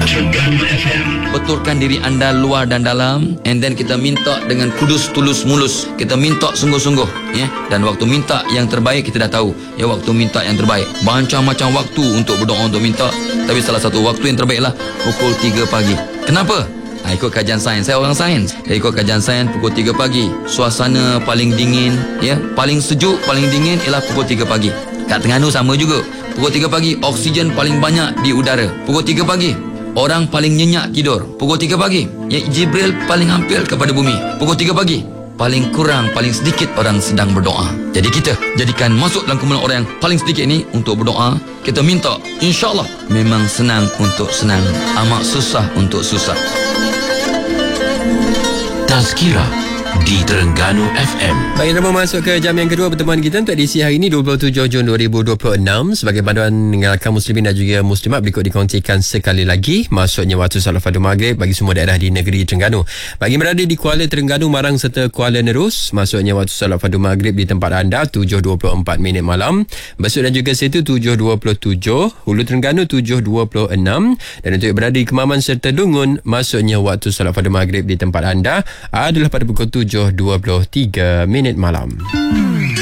Terengganu FM. Betulkan diri anda luar dan dalam, and then kita minta dengan kudus, tulus, mulus. Kita minta sungguh-sungguh, ya. Dan waktu minta yang terbaik kita dah tahu, ya, waktu minta yang terbaik. Macam-macam waktu untuk berdoa untuk minta, tapi salah satu waktu yang terbaiklah pukul 3 pagi. Kenapa? Ikut kajian sains, saya orang sains. Ikut kajian sains, pukul 3 pagi suasana paling dingin, ya, paling sejuk, paling dingin ialah pukul 3 pagi. Kat Terengganu sama juga. Pukul 3 pagi oksigen paling banyak di udara. Pukul 3 pagi orang paling nyenyak tidur. Pukul 3 pagi, ya, Jibril paling hampir kepada bumi. Pukul 3 pagi paling kurang, paling sedikit orang sedang berdoa. Jadi kita jadikan masuk dalam kumpulan orang yang paling sedikit ni untuk berdoa. Kita minta, insyaAllah memang senang untuk senang, amat susah untuk susah. Tazkirah di Terengganu FM. Baik, kita masuk ke jam yang kedua pertemuan kita untuk edisi hari ini 27 Jun 2026. Sebagai panduan mengenalkan muslimin dan juga muslimat, berikut dikongsikan sekali lagi maksudnya waktu salat fardu maghrib bagi semua daerah di negeri Terengganu. Bagi berada di Kuala Terengganu, Marang serta Kuala Nerus, maksudnya waktu salat fardu maghrib di tempat anda 7.24 minit malam. Besut dan juga Setu 7.27, Hulu Terengganu 7.26, dan untuk berada di Kemaman serta Dungun, maksudnya waktu salat fardu maghrib di tempat anda adalah pada pukul 7.23 minit malam.